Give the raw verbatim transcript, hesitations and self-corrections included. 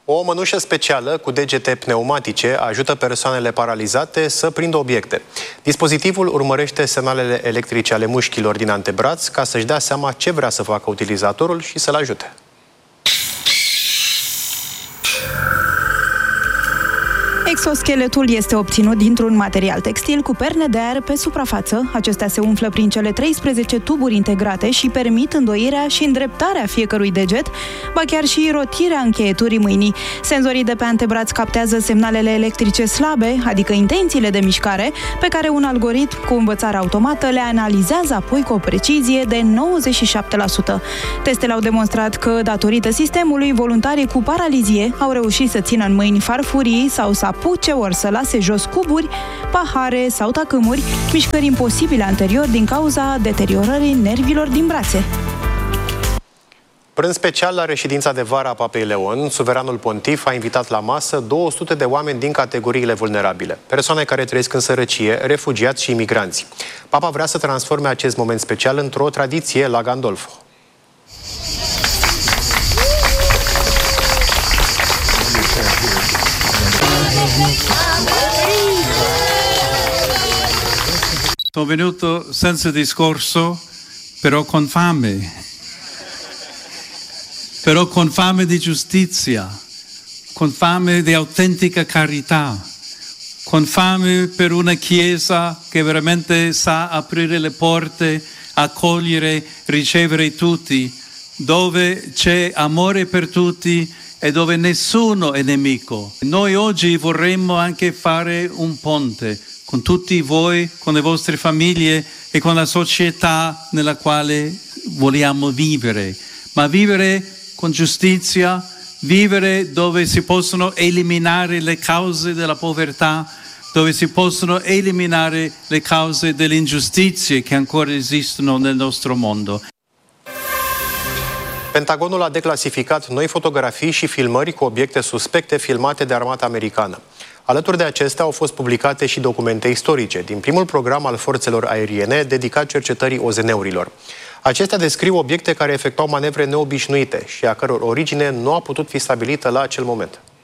O mănușă specială cu degete pneumatice ajută persoanele paralizate să prindă obiecte. Dispozitivul urmărește semnalele electrice ale mușchilor din antebraț ca să-și dea seama ce vrea să facă utilizatorul și să-l ajute. Exoscheletul este obținut dintr-un material textil cu perne de aer pe suprafață. Acestea se umflă prin cele treisprezece tuburi integrate și permit îndoirea și îndreptarea fiecărui deget, ba chiar și rotirea încheieturii mâinii. Senzorii de pe antebraț captează semnalele electrice slabe, adică intențiile de mișcare, pe care un algoritm cu învățare automată le analizează apoi cu o precizie de nouăzeci și șapte la sută. Testele au demonstrat că, datorită sistemului, voluntarii cu paralizie au reușit să țină în mâini farfurii sau să apuce ori să lase jos cuburi, pahare sau tacâmuri, mișcări imposibile anterior din cauza deteriorării nervilor din brațe. Prânz special la reședința de vară a Papei Leon, suveranul pontif a invitat la masă două sute de oameni din categoriile vulnerabile, persoane care trăiesc în sărăcie, refugiați și imigranți. Papa vrea să transforme acest moment special într-o tradiție la Gandolfo. Sono venuto senza discorso, però con fame, però con fame di giustizia, con fame di autentica carità, con fame per una Chiesa che veramente sa aprire le porte, accogliere, ricevere tutti, dove c'è amore per tutti e dove nessuno è nemico. Noi oggi vorremmo anche fare un ponte con tutti voi, con le vostre famiglie e con la società nella quale vogliamo vivere, ma vivere con giustizia, vivere dove si possono eliminare le cause della povertà, dove si possono eliminare le cause delle ingiustizie che ancora esistono nel nostro mondo. Pentagonul a declasificat noi fotografii și filmări cu obiecte suspecte filmate de armata americană. Alături de acestea au fost publicate și documente istorice din primul program al forțelor aeriene dedicat cercetării O Z N-urilor. Acestea descriu obiecte care efectuau manevre neobișnuite și a căror origine nu a putut fi stabilită la acel moment.